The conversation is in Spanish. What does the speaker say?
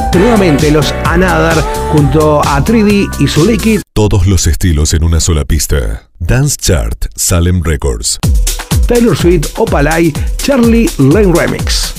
Nuevamente los Another junto a 3D y su Liquid. Todos los estilos en una sola pista. Dance Chart, Salem Records. Taylor Swift, Opalai, Charlie Lane Remix.